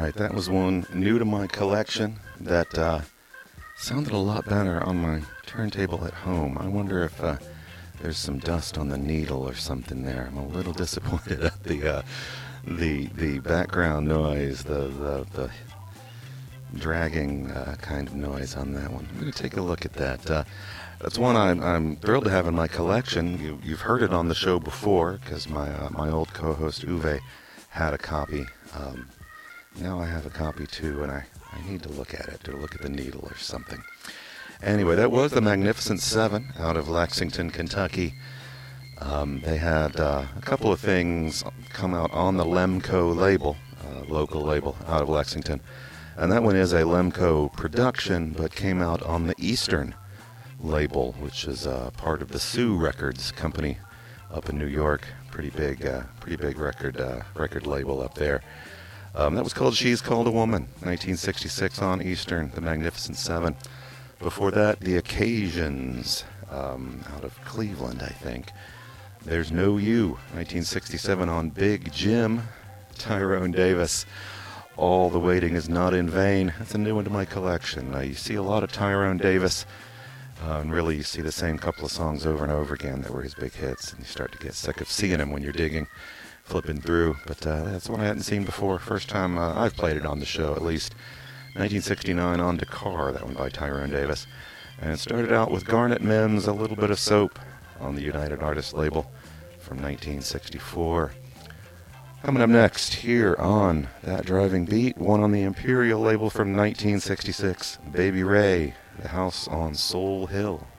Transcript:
right, that was one new to my collection that sounded a lot better on my turntable at home. I wonder if there's some dust on the needle or something there. I'm a little disappointed at the background noise, the dragging kind of noise on that one. I'm going to take a look at that. That's one I'm thrilled to have in my collection. You've heard it on the show before because my old co-host Uwe had a copy. Now I have a copy too, and I need to look at it, to look at the needle or something. Anyway, that was the Magnificent Seven out of Lexington, Kentucky. They had a couple of things come out on the Lemco label, local label out of Lexington. And that one is a Lemco production, but came out on the Eastern label, which is part of the Sue Records company up in New York. Pretty big record label up there. That was called She's Called a Woman, 1966 on Eastern, the Magnificent Seven. Before that, The Occasions, out of Cleveland, I think. There's No You, 1967 on Big Jim, Tyrone Davis. All the Waiting Is Not in Vain. That's a new one to my collection. You see a lot of Tyrone Davis, and really you see the same couple of songs over and over again that were his big hits, and you start to get sick of seeing him when you're digging, flipping through. But that's one I hadn't seen before. First time I've played it on the show, at least. 1969 on Dakar, that one by Tyrone Davis. And it started out with Garnet Mimms, A Little Bit of Soap on the United Artists label from 1964. Coming up next here on That Driving Beat, one on the Imperial label from 1966, Baby Ray, The House on Soul Hill.